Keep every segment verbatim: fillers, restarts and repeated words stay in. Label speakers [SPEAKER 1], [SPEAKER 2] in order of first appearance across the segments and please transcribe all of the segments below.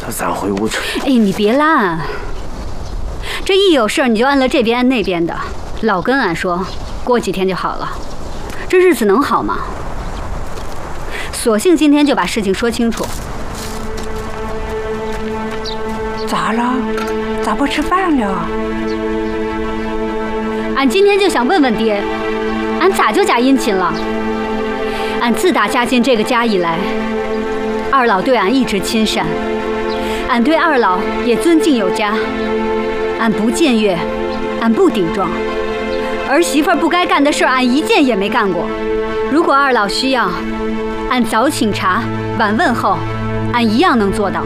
[SPEAKER 1] 咱回屋去。
[SPEAKER 2] 哎，你别拉俺，这一有事儿你就按了这边按那边的，老跟俺说过几天就好了，这日子能好吗？索性今天就把事情说清楚。
[SPEAKER 3] 咋了？咋不吃饭了？
[SPEAKER 2] 俺今天就想问问爹，俺咋就假殷勤了？俺自打嫁进这个家以来，二老对俺一直亲善，俺对二老也尊敬有加。俺不僭越，俺不顶撞，儿媳妇不该干的事儿，俺一件也没干过。如果二老需要，俺早请茶，晚问候，俺一样能做到。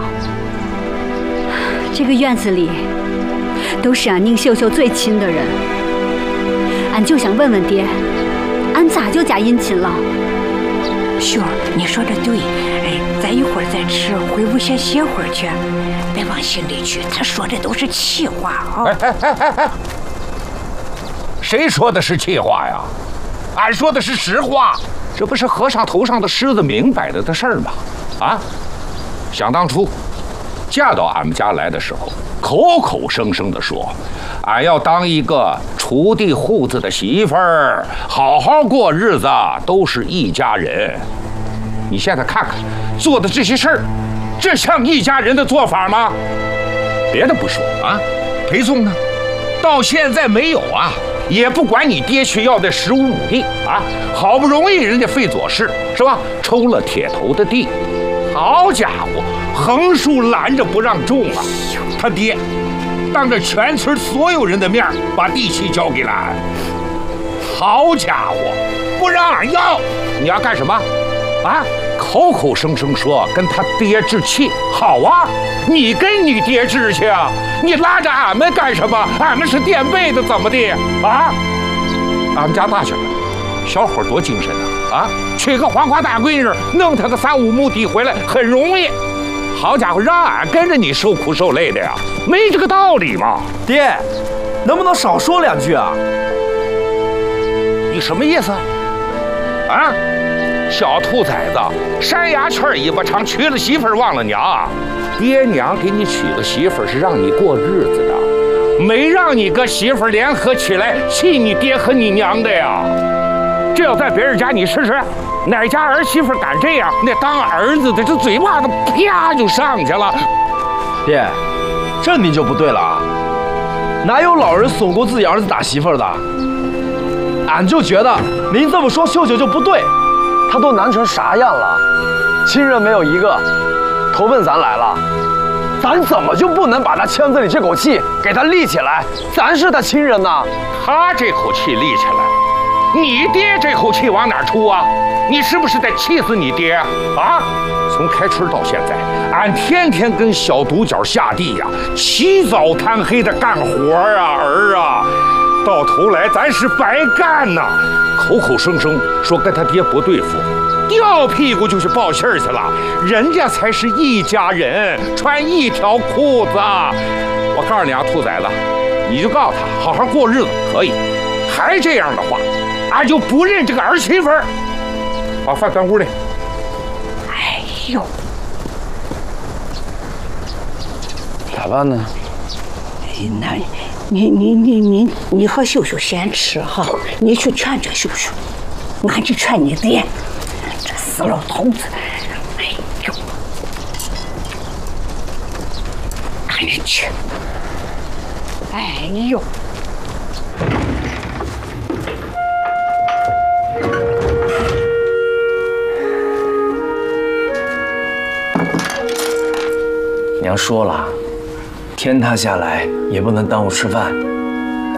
[SPEAKER 2] 这个院子里都是俺宁秀秀最亲的人，俺就想问问爹，俺咋就假殷勤了？
[SPEAKER 3] 秀儿，你说的对，哎，咱一会儿再吃，回屋先歇会儿去，别往心里去。他说的都是气话啊！
[SPEAKER 4] 哎哎哎哎哎，谁说的是气话呀？俺说的是实话，这不是和尚头上的虱子明摆着的事儿吗？啊，想当初嫁到俺们家来的时候，口口声声的说，俺要当一个锄地户子的媳妇儿，好好过日子，都是一家人。你现在看看做的这些事儿，这像一家人的做法吗？别的不说啊，裴宋呢，到现在没有啊，也不管你爹去要的十五亩地啊，好不容易人家费左氏是吧，抽了铁头的地，好家伙，横竖拦着不让种啊！他爹当着全村所有人的面把地契交给了俺，好家伙，不让俺要，你要干什么？啊，口口声声说跟他爹置气，好啊，你跟你爹置去啊？你拉着俺们干什么？俺们是垫背的，怎么的啊？俺们家大去了，小伙多精神啊！啊，娶个黄花大闺女，弄他个三五亩地回来很容易。好家伙，让俺跟着你受苦受累的呀，没这个道理嘛！
[SPEAKER 1] 爹，能不能少说两句啊？
[SPEAKER 4] 你什么意思？啊？小兔崽子，山崖圈尾巴长，娶了媳妇儿忘了娘。爹娘给你娶个媳妇儿是让你过日子的，没让你跟媳妇儿联合起来气你爹和你娘的呀。这要在别人家，你试试，哪家儿媳妇敢这样？那当儿子的这嘴巴子啪就上去了。
[SPEAKER 1] 爹，这您就不对了啊！哪有老人怂过自己儿子打媳妇儿的？俺就觉得您这么说秀秀就不对。他都难成啥样了，亲人没有一个，投奔咱来了，咱怎么就不能把他腔子里这口气给他立起来？咱是他亲人呐。
[SPEAKER 4] 他这口气立起来，你爹这口气往哪出啊？你是不是得气死你爹啊？啊！从开春到现在，俺天天跟小独角下地呀、啊，起早贪黑的干活啊，儿啊，到头来咱是白干呐！口口声声说跟他爹不对付，掉屁股就去报信儿去了。人家才是一家人，穿一条裤子。我告诉你啊，兔崽子，你就告诉他好好过日子可以，还这样的话，俺就不认这个儿媳妇儿。把饭端屋里。
[SPEAKER 3] 哎呦，
[SPEAKER 1] 咋办呢？
[SPEAKER 3] 那你你你你你和秀秀先吃哈，你去劝劝秀秀，俺去劝你爹，这死老头子，哎呦，俺去，哎呦。
[SPEAKER 1] 娘说了，天塌下来也不能耽误吃饭。